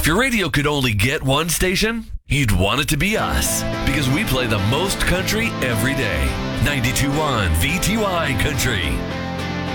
If your radio could only get one station, you'd want it to be us, because we play the most country every day. 92.1 VTY Country.